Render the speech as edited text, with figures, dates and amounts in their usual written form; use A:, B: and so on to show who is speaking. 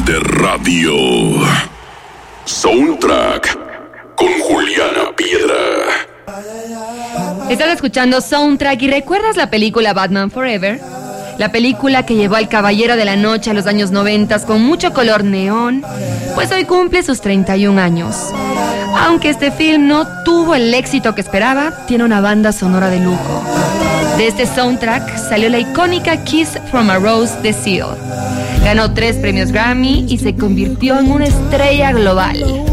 A: de radio. Soundtrack con Juliana Piedra.
B: Estás escuchando Soundtrack y ¿recuerdas la película Batman Forever? La película que llevó al Caballero de la Noche a los años 90 con mucho color neón, pues hoy cumple sus 31 años. Aunque este film no tuvo el éxito que esperaba, tiene una banda sonora de lujo. De este soundtrack salió la icónica Kiss from a Rose de Seal. Ganó 3 premios Grammy y se convirtió en una estrella global.